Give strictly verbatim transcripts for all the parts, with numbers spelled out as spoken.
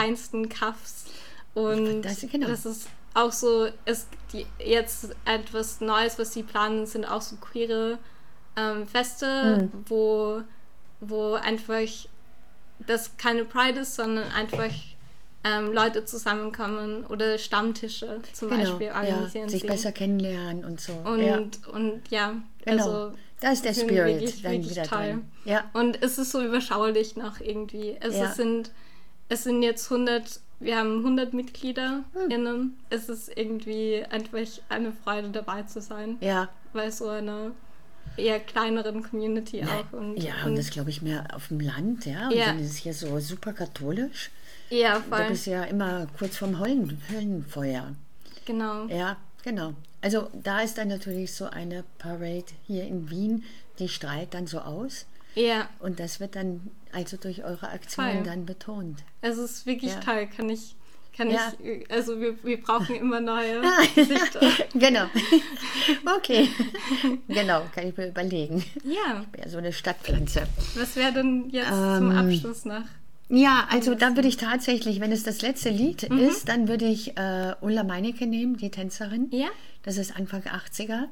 kleinsten Kaffs. Und das, genau. das ist auch so, ist die, jetzt etwas Neues, was sie planen, sind auch so queere ähm, Feste, mhm. wo, wo einfach das keine Pride ist, sondern einfach ähm, Leute zusammenkommen oder Stammtische zum genau, Beispiel organisieren. Ja, sich sie. besser kennenlernen und so. Und ja, und, ja genau. also da ist der Spirit wirklich, dann wirklich wieder toll. drin. Ja. Und es ist so überschaulich noch irgendwie. Es, ja. es, sind, es sind jetzt hundert, wir haben hundert Mitglieder hm. innen. Es ist irgendwie einfach eine Freude dabei zu sein. Ja. Bei so einer eher kleineren Community Na, auch. Und, ja, und, und das glaube ich mehr auf dem Land, ja. Und ja. dann ist es hier so super katholisch. Ja, voll. Da bist du ja immer kurz vorm Höllen, Höllenfeuer. Genau. Ja, genau. Also da ist dann natürlich so eine Parade hier in Wien, die strahlt dann so aus. Ja. Und das wird dann also durch eure Aktion toll. dann betont. Es ist wirklich ja. toll, kann ich, kann ja. ich, also wir, wir brauchen immer neue Gesichter. Genau. Okay. Genau, kann ich mir überlegen. Ja. Ich bin ja so eine Stadtpflanze. Was wäre denn jetzt ähm, zum Abschluss noch? Ja, also da würde ich tatsächlich, wenn es das letzte Lied mhm. ist, dann würde ich äh, Ulla Meinecke nehmen, die Tänzerin. Ja. Das ist Anfang achtziger.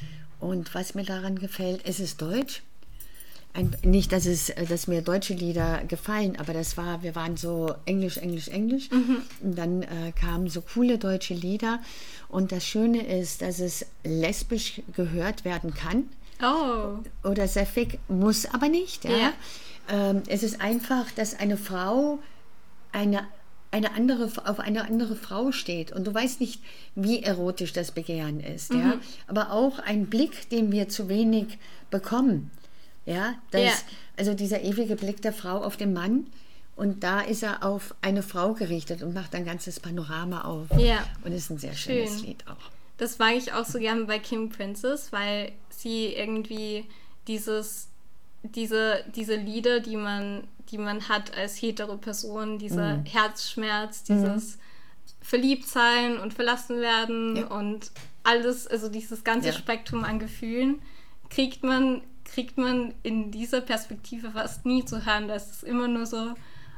Und was mir daran gefällt, es ist deutsch. Ein, nicht, dass, es, dass mir deutsche Lieder gefallen, aber das war, wir waren so Englisch, Englisch, Englisch. Mhm. Und dann äh, kamen so coole deutsche Lieder. Und das Schöne ist, dass es lesbisch gehört werden kann. Oh. Oder säffig, muss aber nicht. Ja. Yeah. Ähm, es ist einfach, dass eine Frau eine, eine andere, auf eine andere Frau steht. Und du weißt nicht, wie erotisch das Begehren ist. Mhm. Ja. Aber auch ein Blick, den wir zu wenig bekommen. Ja, das, yeah. also dieser ewige Blick der Frau auf den Mann und da ist er auf eine Frau gerichtet und macht ein ganzes Panorama auf. Yeah. Und ist ein sehr schönes Schön. Lied auch. Das mag ich auch so gerne bei King Princess, weil sie irgendwie dieses, diese, diese Lieder, die man, die man hat als hetero Person, dieser mm. Herzschmerz, dieses mm. Verliebtsein und verlassen werden ja. und alles, also dieses ganze ja. Spektrum an Gefühlen, kriegt man kriegt man in dieser Perspektive fast nie zu hören. Da ist es immer nur so,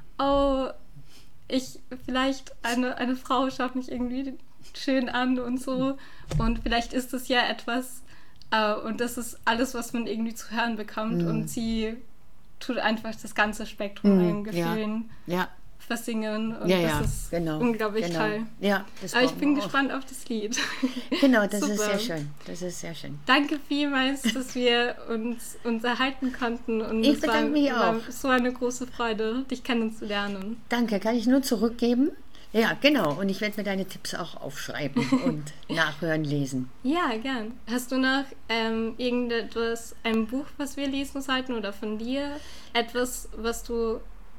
oh, ich, vielleicht eine, eine Frau schaut mich irgendwie schön an und so. Und vielleicht ist es ja etwas, äh, und das ist alles, was man irgendwie zu hören bekommt. Mm. Und sie tut einfach das ganze Spektrum mm, an Gefühlen ja. Ja. versingen. Und ja, das ja, ist genau, unglaublich genau. toll. Ja, das Aber ich bin auch. gespannt auf das Lied. Genau, das Super. ist sehr schön. Das ist sehr schön. Danke vielmals, dass wir uns unterhalten konnten. Und ich es bedanke war, mich war auch. so eine große Freude, dich kennenzulernen. Danke, kann ich nur zurückgeben. Ja, genau. Und ich werde mir deine Tipps auch aufschreiben und nachhören, lesen. Ja, gern. Hast du noch ähm, irgendetwas, ein Buch, was wir lesen sollten oder von dir? Etwas, was du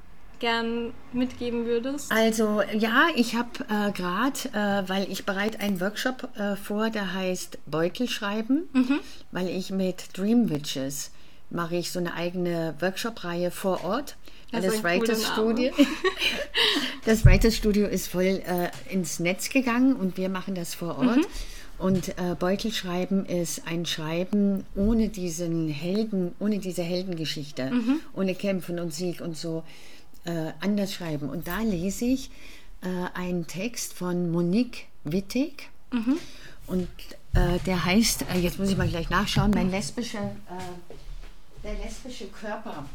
gern mitgeben würdest? Also ja, ich habe äh, gerade, äh, weil ich bereite einen Workshop äh, vor, der heißt Beutelschreiben, mhm. weil ich mit Dream Witches mache ich so eine eigene Workshop-Reihe vor Ort. Weil das, das Writers Studio, das Writers Studio ist voll äh, ins Netz gegangen und wir machen das vor Ort. Mhm. Und äh, Beutelschreiben ist ein Schreiben ohne diesen Helden, ohne diese Heldengeschichte, mhm. ohne Kämpfen und Sieg und so. Äh, anders schreiben. Und da lese ich äh, einen Text von Monique Wittig mhm. und äh, der heißt, äh, jetzt muss ich mal gleich nachschauen, mein lesbischer, äh, der lesbische Körper.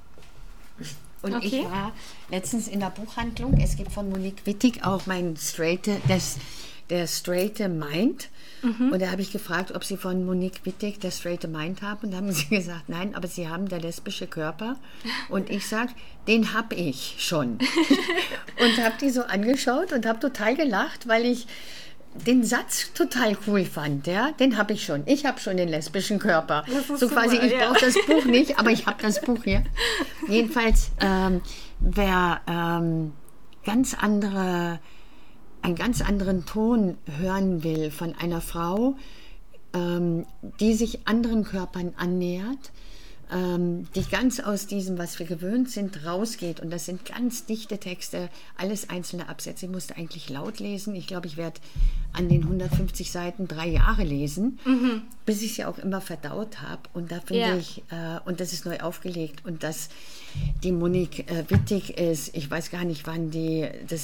Und okay. ich war letztens in der Buchhandlung, es gibt von Monique Wittig auch mein straighte, das, der straighte Mind. Mhm. Und da habe ich gefragt, ob sie von Monique Wittig der straighte Mind haben. Und da haben sie gesagt, nein, aber sie haben der lesbische Körper. Und ich sage, den habe ich schon. Und habe die so angeschaut und habe total gelacht, weil ich den Satz total cool fand. Ja? Den habe ich schon. Ich habe schon den lesbischen Körper. So super, quasi, ich ja. brauche das Buch nicht, aber ich habe das Buch hier. Jedenfalls, ähm, wer ähm, ganz andere... einen ganz anderen Ton hören will von einer Frau, ähm, die sich anderen Körpern annähert, ähm, die ganz aus diesem, was wir gewöhnt sind, rausgeht. Und das sind ganz dichte Texte, alles einzelne Absätze. Ich musste eigentlich laut lesen. Ich glaube, ich werde an den hundertfünfzig Seiten drei Jahre lesen, mhm. bis ich sie auch immer verdaut habe. Und da finde ja. ich, äh, und das ist neu aufgelegt. Und dass die Monique äh, Wittig ist, ich weiß gar nicht, wann die das